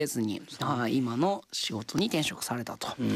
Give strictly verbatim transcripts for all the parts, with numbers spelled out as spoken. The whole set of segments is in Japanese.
ずに、あ今の仕事に転職されたと。 うん、うん、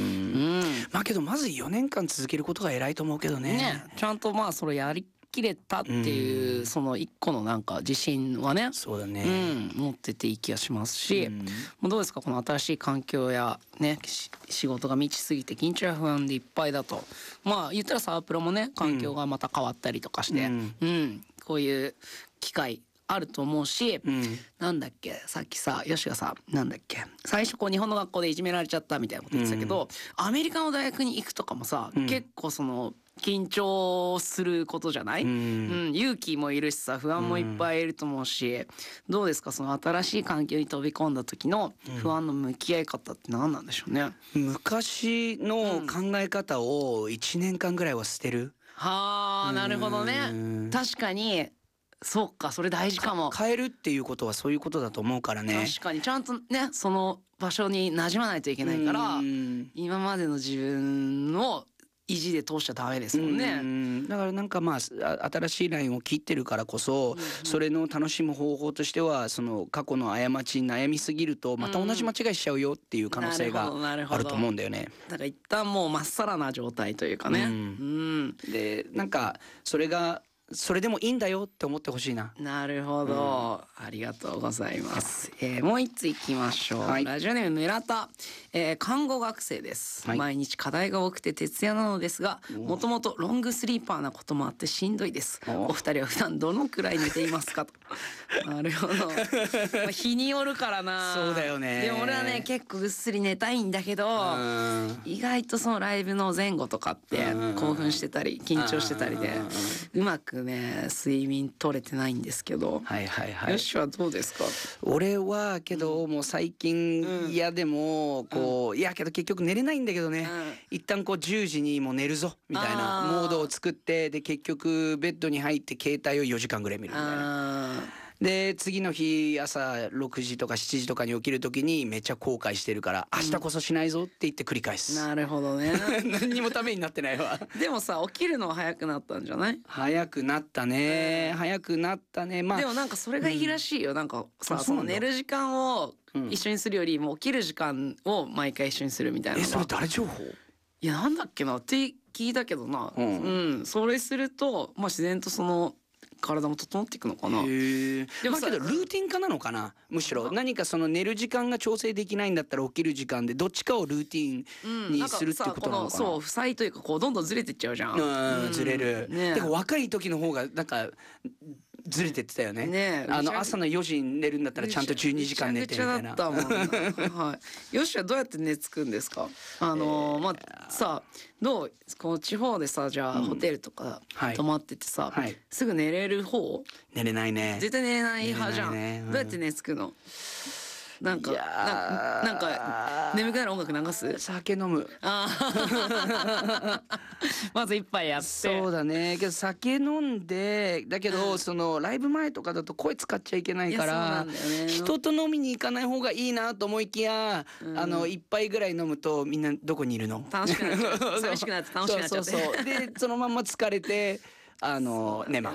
まあけどまずよねんかん続けることが偉いと思うけどね。 ね、ちゃんとまあそれやりきれたっていう、うん、その一個のなんか自信はね、 そうだね、 うん、持ってていい気がしますし、うん、もうどうですかこの新しい環境やね仕事が満ちすぎて緊張や不安でいっぱいだと、まあ言ったらサワプロもね環境がまた変わったりとかして、うん、うん、こういう機会あると思うし、うん、なんだっけさっきさヨシがさなんだっけ最初こう日本の学校でいじめられちゃったみたいなこと言ってたけど、うん、アメリカの大学に行くとかもさ、うん、結構その緊張することじゃない、うんうん、勇気もいるしさ不安もいっぱいいると思うし、うん、どうですかその新しい環境に飛び込んだ時の不安の向き合い方って何なんでしょうね。 昔の考え方をいちねんかんぐらいは捨てる、うん、 はあなるほどね。確かにそうかそれ大事かも。 変えるっていうことはそういうことだと思うからね。 確かにちゃんとねその場所に馴染まないといけないから今までの自分を意地で通しちゃダメですもんね。 うんだからなんかまあ新しいラインを切ってるからこそ、うんうん、それの楽しむ方法としてはその過去の過ちに悩みすぎるとまた同じ間違いしちゃうよっていう可能性があると思うんだよね。 だから一旦もうまっさらな状態というかね、うんうん、でなんかそれがそれでもいいんだよって思ってほしいな。 なるほど、うん、ありがとうございます、えー、もう一ついきましょう、はい、ラジオネーム村田、えー、看護学生です、はい、毎日課題が多くて徹夜なのですがもともとロングスリーパーなこともあってしんどいです。お二人は普段どのくらい寝ていますかとなるほど、まあ、日によるからな。 そうだよね。 でも俺はね結構ぐっすり寝たいんだけど意外とそのライブの前後とかって興奮してたり緊張してたりでうまくね睡眠取れてないんですけど、 はいはいはい、 よしはどうですか。 俺はけど、うん、もう最近嫌でもこう、うん、いやけど結局寝れないんだけどね、うん、一旦こうじゅうじにもう寝るぞみたいなモードを作ってで結局ベッドに入って携帯をよじかんぐらい見るみたいな。で次の日朝ろくじとかしちじとかに起きる時にめっちゃ後悔してるから明日こそしないぞって言って繰り返す、 うん、なるほどね何にもためになってないわでもさ起きるのは早くなったんじゃない。 早くなったね、うん、早くなったね。まあでもなんかそれがいいらしいよ、うん、なんかさその寝る時間を一緒にするよりも起きる時間を毎回一緒にするみたいなのが。 えそれ誰情報。 いやなんだっけなって聞いたけどな、うん、うん、それするとまあ自然とその体も整っていくのかな。 へでもまあけどルーティン化なのかな。むしろ何かその寝る時間が調整できないんだったら起きる時間でどっちかをルーティンにするっていうことなのかな。うん、 そう負債というかこうどんどんずれていっちゃうじゃん。 うん、ずれる、ね、でも若い時の方がなんかずれてってたよね。ねあの朝のよじに寝るんだったらちゃんとじゅうにじかん寝てみたいな。 めちゃめちゃだったもんなはい。よしはどうやって寝つくんですか。あのー、まあさどうこの地方でさじゃあ、うん、ホテルとか泊まっててさ、はい、すぐ寝れる方。 寝れないね。 絶対寝れない派じゃん、ねうん、どうやって寝つくの。なんかななんか眠くなる音楽流す。 酒飲む。 あまず一杯やって。 そうだねけど酒飲んでだけど、うん、そのライブ前とかだと声使っちゃいけないから、ね、人と飲みに行かない方がいいなと思いきや、うん、あの一杯ぐらい飲むとみんなどこにいるの楽しくなっちゃう寂しくなって楽しくなっちゃって。 そうそうそうでそのまま疲れてあの、ね、寝ます。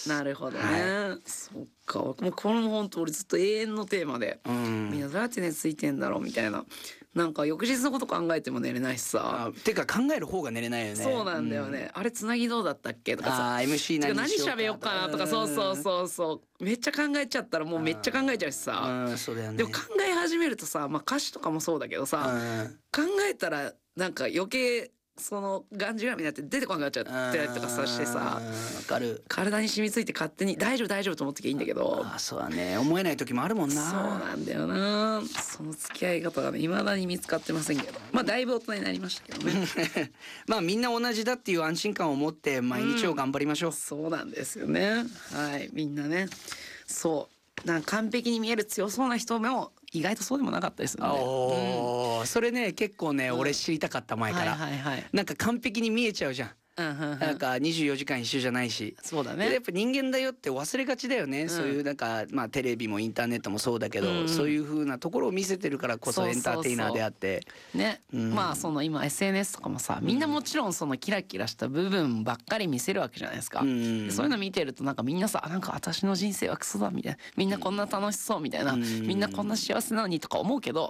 なるほどね、はい、そっかもうこの本当俺ずっと永遠のテーマで、うん、みんなどうやって寝ついてんだろうみたいな。なんか翌日のこと考えても寝れないしさ。 てか考える方が寝れないよね。 そうなんだよね、うん、あれつなぎどうだったっけとかさあ エムシー 何何喋ようかなとかそうそうそうそうめっちゃ考えちゃったらもうめっちゃ考えちゃうしさ、 うん、そうだよね、 でも考え始めるとさ、まあ、歌詞とかもそうだけどさ、うん、考えたらなんか余計そのがんじがみになって出てこなくなっちゃったりとかさしてさわかる体に染みついて勝手に大丈夫大丈夫と思ってきゃいいんだけどあそうだね思えない時もあるもんな。 そうなんだよなその付き合い方がね未だに見つかってませんけどまあだいぶ大人になりましたけどねまあみんな同じだっていう安心感を持って毎日を頑張りましょう、うん、 そうなんですよねはいみんなねそうなんか完璧に見える強そうな人も意外とそうでもなかったですよね。 おー、うん、それね結構ね、うん、俺知りたかった前から、はいはいはい、なんか完璧に見えちゃうじゃん。 うんうんうん、 なんかにじゅうよじかん一緒じゃないし。 そうだでやねっぱ人間だよって忘れがちだよね、 んそういうなんかまあテレビもインターネットもそうだけど、 うんうんそういう風なところを見せてるからこそエンターテイナーであって。 ね、 うんまあその今 エスエヌエス とかもさみんなもちろんそのキラキラした部分ばっかり見せるわけじゃないですか、 うんでそういうの見てるとなんかみんなさあなんか私の人生はクソだみたいな、みんなこんな楽しそうみたいな、 うんみんなこんな幸せなのにとか思うけど、